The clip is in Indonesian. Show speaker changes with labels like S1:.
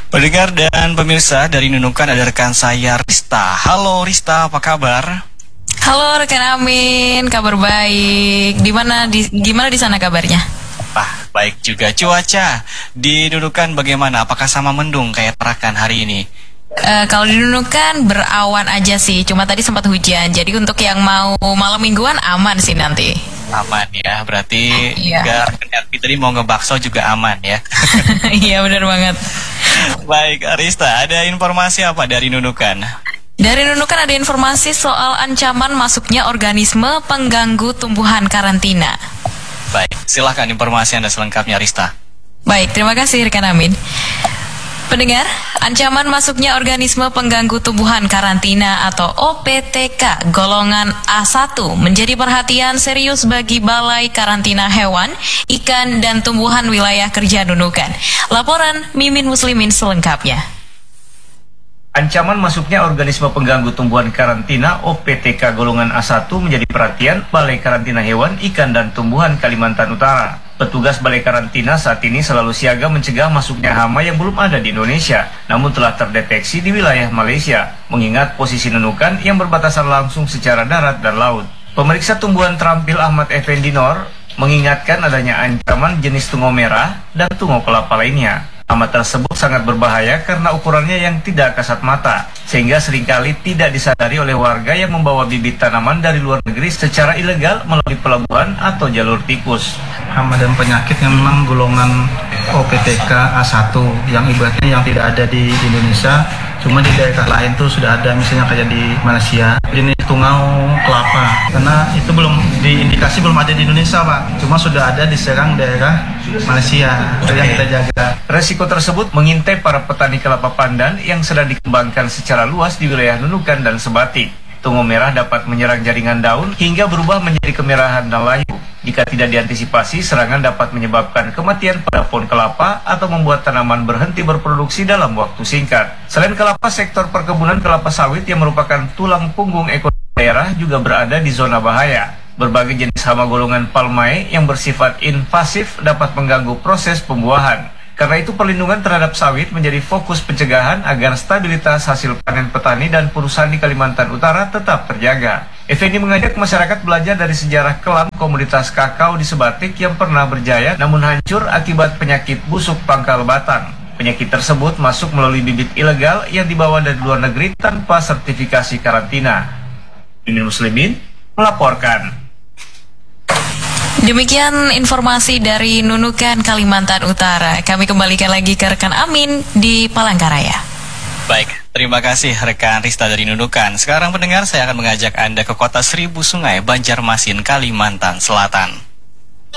S1: Pendengar dan pemirsa, dari Nunukan ada rekan saya Rista. Halo Rista, apa kabar?
S2: Halo rekan Amin, kabar baik. Gimana di sana kabarnya?
S1: Baik juga. Cuaca di Nunukan bagaimana? Apakah sama mendung kayak Tarakan hari ini?
S2: Kalau di Nunukan berawan aja sih, cuma tadi sempat hujan. Jadi untuk yang mau malam mingguan aman sih nanti.
S1: Aman ya, berarti
S2: Iya.
S1: rekan tadi mau ngebakso juga aman ya.
S2: Iya benar banget.
S1: Baik, Rista, ada informasi apa dari Nunukan?
S2: Dari Nunukan ada informasi soal ancaman masuknya organisme pengganggu tumbuhan karantina.
S1: Baik, silahkan informasi Anda selengkapnya, Rista.
S2: Baik, terima kasih rekan Amin. Pendengar, ancaman masuknya organisme pengganggu tumbuhan karantina atau OPTK golongan A1 menjadi perhatian serius bagi Balai Karantina Hewan, Ikan, dan Tumbuhan Wilayah Kerja Nunukan. Laporan Mimin Muslimin selengkapnya.
S3: Ancaman masuknya organisme pengganggu tumbuhan karantina OPTK golongan A1 menjadi perhatian Balai Karantina Hewan, Ikan, dan Tumbuhan Kalimantan Utara. Petugas Balai Karantina saat ini selalu siaga mencegah masuknya hama yang belum ada di Indonesia, namun telah terdeteksi di wilayah Malaysia, mengingat posisi Nunukan yang berbatasan langsung secara darat dan laut. Pemeriksa tumbuhan terampil Ahmad Effendi Nor mengingatkan adanya ancaman jenis tungau merah dan tungau kelapa lainnya. Hama tersebut sangat berbahaya karena ukurannya yang tidak kasat mata, sehingga seringkali tidak disadari oleh warga yang membawa bibit tanaman dari luar negeri secara ilegal melalui pelabuhan atau jalur tikus.
S4: Hama dan penyakit yang memang golongan OPTK A1 yang ibaratnya yang tidak ada di Indonesia, cuma di daerah lain tuh sudah ada, misalnya kayak di Malaysia jenis tungau kelapa, karena itu belum diindikasi belum ada di Indonesia Pak, cuma sudah ada di Serang daerah Malaysia, itu yang kita jaga.
S3: Resiko tersebut mengintai para petani kelapa pandan yang sedang dikembangkan secara luas di wilayah Nunukan dan Sebatik. Tungau merah dapat menyerang jaringan daun hingga berubah menjadi kemerahan dan layu. Jika tidak diantisipasi, serangan dapat menyebabkan kematian pada pohon kelapa atau membuat tanaman berhenti berproduksi dalam waktu singkat. Selain kelapa, sektor perkebunan kelapa sawit yang merupakan tulang punggung ekonomi daerah juga berada di zona bahaya. Berbagai jenis hama golongan palmae yang bersifat invasif dapat mengganggu proses pembuahan. Karena itu perlindungan terhadap sawit menjadi fokus pencegahan agar stabilitas hasil panen petani dan perusahaan di Kalimantan Utara tetap terjaga. Effendi mengajak masyarakat belajar dari sejarah kelam komoditas kakao di Sebatik yang pernah berjaya namun hancur akibat penyakit busuk pangkal batang. Penyakit tersebut masuk melalui bibit ilegal yang dibawa dari luar negeri tanpa sertifikasi karantina. Mimin Muslimin melaporkan.
S2: Demikian informasi dari Nunukan, Kalimantan Utara. Kami kembalikan lagi ke rekan Amin di Palangkaraya.
S1: Baik, terima kasih rekan Rista dari Nunukan. Sekarang pendengar, saya akan mengajak Anda ke kota Seribu Sungai, Banjarmasin, Kalimantan Selatan.